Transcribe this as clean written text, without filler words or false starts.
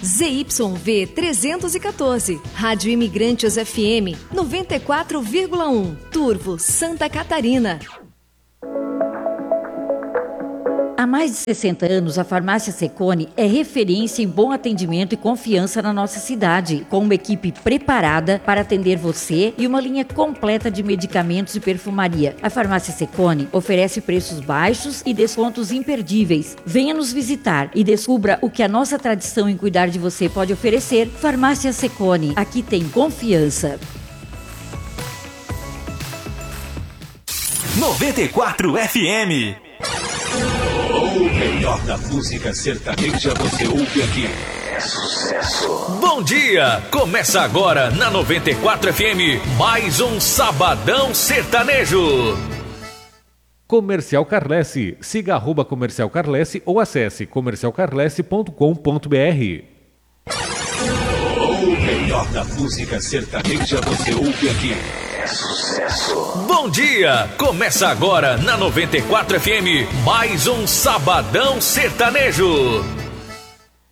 ZYV 314, Rádio Imigrantes FM 94,1, Turvo, Santa Catarina. Há mais de 60 anos, a Farmácia Secone é referência em bom atendimento e confiança na nossa cidade, com uma equipe preparada para atender você e uma linha completa de medicamentos e perfumaria. A Farmácia Secone oferece preços baixos e descontos imperdíveis. Venha nos visitar e descubra o que a nossa tradição em cuidar de você pode oferecer. Farmácia Secone, aqui tem confiança. 94 FM. O melhor da música sertaneja você ouve aqui. É sucesso. Bom dia! Começa agora na 94 FM, mais um Sabadão Sertanejo. Comercial Carlesse. Siga @Comercial Carlesse ou acesse comercialcarlesse.com.br. O melhor da música sertaneja você ouve aqui. É sucesso. Bom dia! Começa agora na 94 FM, mais um Sabadão Sertanejo.